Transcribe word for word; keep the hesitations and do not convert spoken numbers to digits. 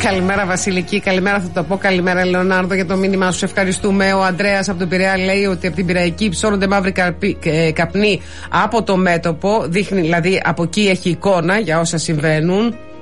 Καλημέρα Βασιλική, καλημέρα θα το πω. Καλημέρα Λεωνάρδο για το μήνυμά σου. Ευχαριστούμε. Ο Ανδρέας από τον Πειραιά λέει ότι από την Πειραϊκή ψώνονται μαύροι καπνοί από το μέτωπο. Δείχνει, δηλαδή από εκεί έχει εικόνα για όσα συμβαίνουν.